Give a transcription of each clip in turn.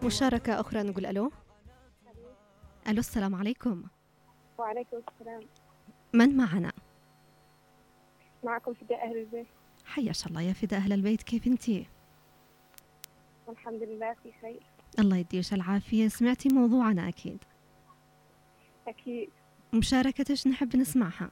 مشاركة أخرى نقول ألو. ألو، السلام عليكم. وعليكم السلام. من معنا؟ معكم فداء أهل البيت. حياك الله يا فداء أهل البيت، كيف أنتي؟ والحمد لله في خير. الله يديش العافية. سمعتي موضوعنا أكيد؟ أكيد. مشاركتش نحب نسمعها.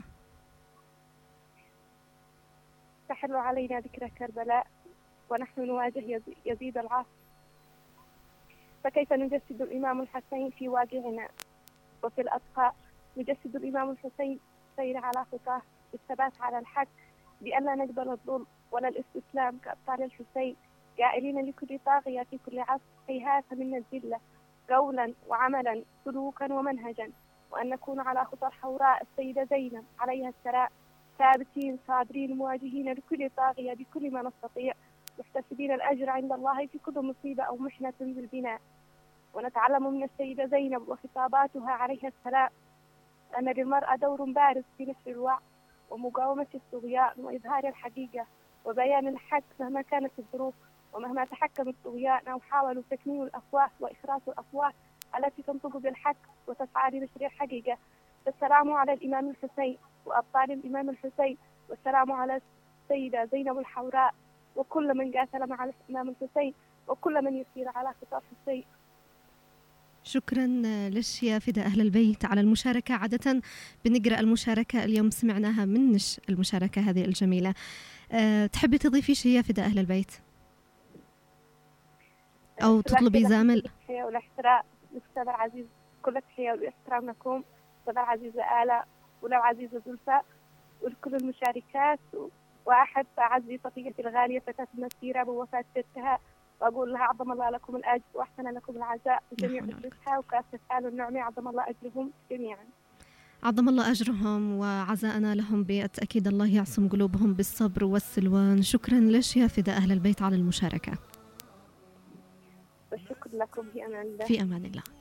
تحل علينا ذكرى كربلاء ونحن نواجه يزيد العاص، فكيف نجسد الإمام الحسين في واقعنا وفي الأطفاء؟ نجسد الإمام الحسين سير على خطاه بالثبات على الحق، بأن لا نقبل الظلم ولا الاستسلام كأبطال الحسين، قائلين لكل طاغية في كل عصر هيهات من الذلة، قولا وعملا سلوكا ومنهجا، وأن نكون على خطى الحوراء السيدة زينب عليها السلام، ثابتين صابرين مواجهين لكل طاغية بكل ما نستطيع، محتسبين الأجر عند الله في كل مصيبة أو محنة بالبناء. ونتعلم من السيدة زينب وخطاباتها عليها السلام أن للمرأة دور بارز في نشر الوعي ومقاومة الطغيان وإظهار الحقيقة وبيان الحق مهما كانت الظروف، ومهما تحكم الطغيان أو حاولوا تكميم الأفواه وإخراج الأصوات التي تنطق بالحق وتسعى لنشر الحقيقة. السلام على الإمام الحسين وأبطال الإمام الحسين، والسلام على السيدة زينب الحوراء وكل من قاتل مع الإمام الحسين وكل من يسير على خطى الحسين. شكرا لش يا فداء أهل البيت على المشاركة. عادة بنقرأ المشاركة، اليوم سمعناها منش المشاركة هذه الجميلة. تحبي تضيفي شيء يا فداء أهل البيت أو تطلبي زامل؟ التحية والاحترام للأستاذ العزيز، كل التحية والاحترام لكم الأستاذ العزيزة آلاء ولو عزيزة زلفى ولكل المشاركات، وأحب أعزي صديقتي الغالية فتاة المسيرة بوفاة جدتها، وأقول لها عظم الله لكم الأجر وأحسن لكم العزاء وجميع أسرتها وكافة آل النعم، عظم الله أجرهم جميعا. عظم الله أجرهم وعزاءنا لهم بالتأكيد الله يعصم قلوبهم بالصبر والسلوان. شكرا لش يا فداء أهل البيت على المشاركة. والشكر لكم في أمان الله. في أمان الله.